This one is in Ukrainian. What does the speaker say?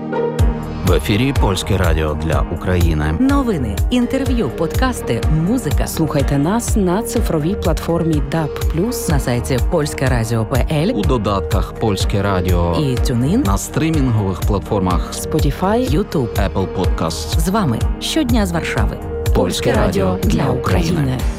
В ефірі Польське радіо для України. Новини, інтерв'ю, подкасти, музика. Слухайте нас на цифровій платформі DAB+, на сайті polskeradio.pl, У додатках Польське радіо і TuneIn, на стрімінгових платформах Spotify, YouTube. Apple Podcasts. З вами щодня з Варшави. Польське радіо для України.